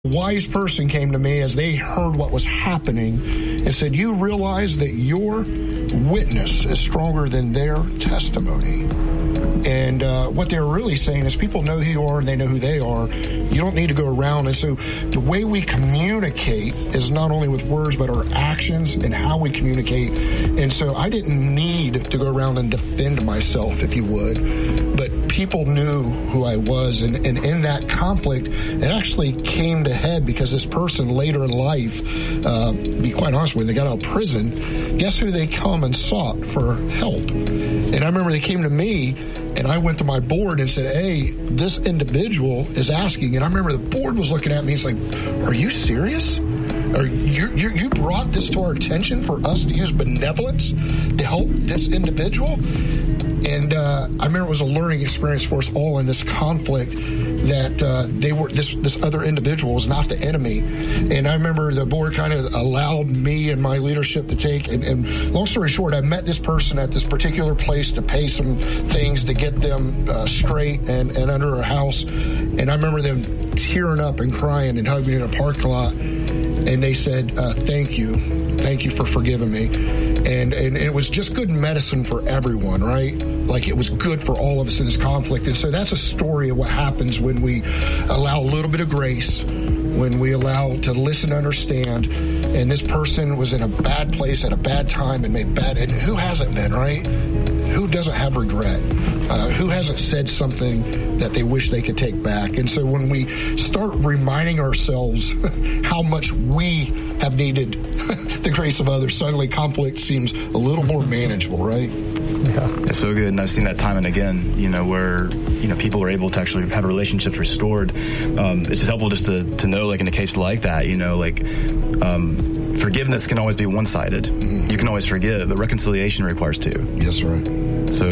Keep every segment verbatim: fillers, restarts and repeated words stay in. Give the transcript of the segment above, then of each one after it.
wise person came to me as they heard what was happening and said, you realize that your witness is stronger than their testimony. And uh, what they're really saying is people know who you are and they know who they are. You don't need to go around. And so the way we communicate is not only with words, but our actions and how we communicate. And so I didn't need to go around and defend myself, if you would. But people knew who I was. And, and in that conflict, it actually came to head because this person later in life, uh, to be quite honest with you, they got out of prison. Guess who they come and sought for help? And I remember they came to me and I went to my board and said, hey, this individual is asking. And I remember the board was looking at me. It's like, are you serious? Are you, you, you brought this to our attention for us to use benevolence to help this individual? And uh, I remember it was a learning experience for us all in this conflict that uh, they were this this other individual was not the enemy. And I remember the board kind of allowed me and my leadership to take, and, and long story short, I met this person at this particular place to pay some things to get them uh, straight and, and under a house. And I remember them tearing up and crying and hugging me in a parking lot. And they said, uh, thank you. Thank you for forgiving me. And, and it was just good medicine for everyone, right? Like it was good for all of us in this conflict. And so that's a story of what happens when we allow a little bit of grace, when we allow to listen, understand. And this person was in a bad place at a bad time and made bad. And who hasn't been, right? Who doesn't have regret? Uh, who hasn't said something that they wish they could take back? And so when we start reminding ourselves how much we have needed the grace of others, suddenly conflict seems a little more manageable, right? Yeah, it's so good. And I've seen that time and again, you know, where, you know, people are able to actually have relationships restored. Um, it's just helpful just to, to know, like in a case like that, you know, like, um, forgiveness can always be one-sided. Mm-hmm. You can always forgive, but reconciliation requires two. Yes, right. So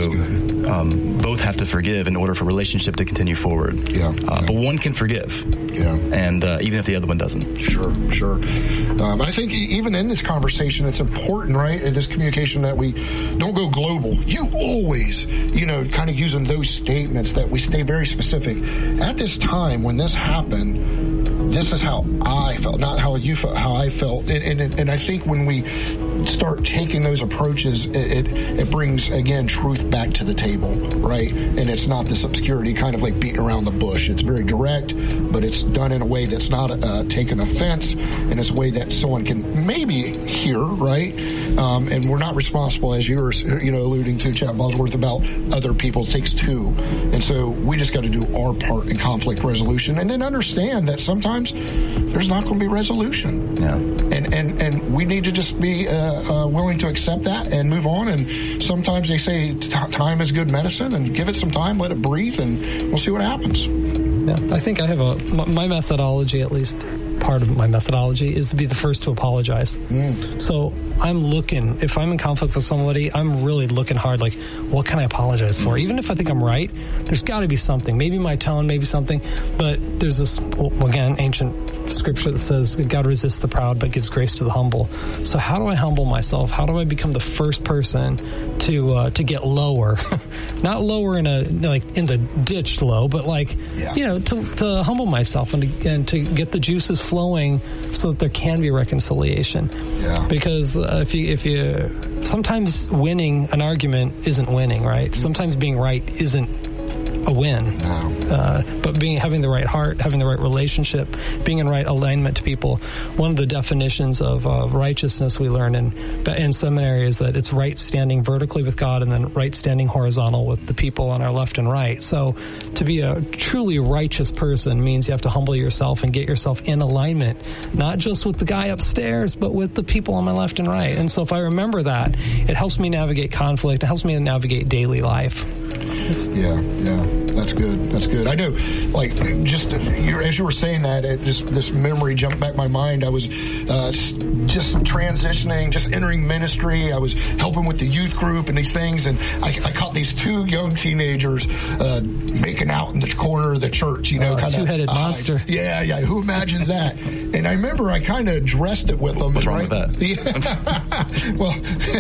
um, both have to forgive in order for relationship to continue forward. Yeah. Uh, yeah. But one can forgive. Yeah. And uh, even if the other one doesn't. Sure, sure. Um, I think even in this conversation, it's important, right, in this communication that we don't go global. You always, you know, kind of using those statements that we stay very specific. At this time, when this happened, this is how I felt, not how you felt, how I felt. And, and, and I think when we start taking those approaches, it, it, it brings, again, truth back to the table, right? And it's not this obscurity kind of like beating around the bush. It's very direct, but it's done in a way that's not uh, taken offense, and it's a way that someone can maybe hear, right? Um, and we're not responsible, as you were, you know, alluding to, Chad Bosworth, about other people. It takes two. And so we just got to do our part in conflict resolution, and then understand that sometimes there's not going to be resolution. Yeah. And, and, and we need to just be uh, uh, willing to accept that and move on. And sometimes they say t- time is good medicine, and give it some time, let it breathe, and we'll see what happens. Yeah, I think I have a, my methodology, at least part of my methodology, is to be the first to apologize. Mm. So I'm looking, if I'm in conflict with somebody, I'm really looking hard, like, what can I apologize for? Mm. Even if I think I'm right, there's got to be something. Maybe my tone, maybe something. But there's this, well, again, ancient scripture that says, God resists the proud but gives grace to the humble. So how do I humble myself? How do I become the first person to uh, to get lower? Not lower in a, like, in the ditch low, but like, yeah. you know, to, to humble myself and to, and to get the juices flowing so that there can be reconciliation. Yeah. Because uh, if you if you sometimes winning an argument isn't winning, right? Mm-hmm. Sometimes being right isn't a win. No. Uh, but being having the right heart, having the right relationship, being in right alignment to people. One of the definitions of uh, righteousness we learn in in seminary is that it's right standing vertically with God and then right standing horizontal with the people on our left and right. So to be a truly righteous person means you have to humble yourself and get yourself in alignment, not just with the guy upstairs, but with the people on my left and right. And so if I remember that, it helps me navigate conflict. It helps me navigate daily life. Yeah, yeah, that's good. That's good. I know, like, just you're, as you were saying that, it just this memory jumped back in my mind. I was uh, just transitioning, just entering ministry. I was helping with the youth group and these things, and I, I caught these two young teenagers uh, making out in the corner of the church. You know, oh, kind of two-headed uh, monster. Yeah, yeah. Who imagines that? And I remember I kind of addressed it with them. What's right? wrong with that? Yeah. Well,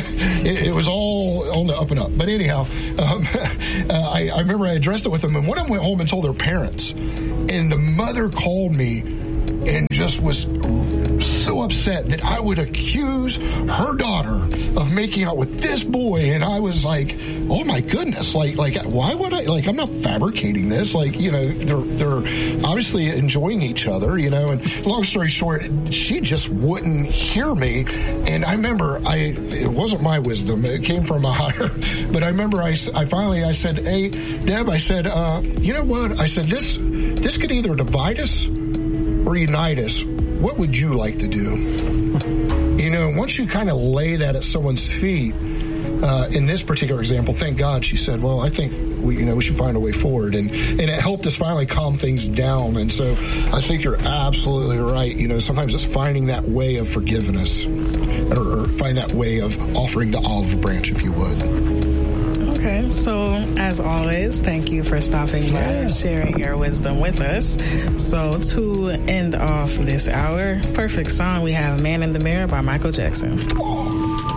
it, it was all on the up and up. But anyhow. Um, Uh, I, I remember I addressed it with them, and one of them went home and told their parents. And the mother called me and just was so upset that I would accuse her daughter of making out with this boy. And I was like, oh my goodness, like, like, why would I, like, I'm not fabricating this. Like, you know, they're, they're obviously enjoying each other, you know, and long story short, she just wouldn't hear me. And I remember I, it wasn't my wisdom. It came from a higher, but I remember I, I finally, I said, hey, Deb, I said, uh, you know what? I said, this, this could either divide us or unite us. What would you like to do? You know, once you kind of lay that at someone's feet, uh, in this particular example, thank God she said, well, I think we, you know, we should find a way forward. And, and it helped us finally calm things down. And so I think you're absolutely right. You know, sometimes it's finding that way of forgiveness, or, or find that way of offering the olive branch, if you would. Okay, so as always, thank you for stopping by and sharing your wisdom with us. So to end off this hour, perfect song, we have Man in the Mirror by Michael Jackson.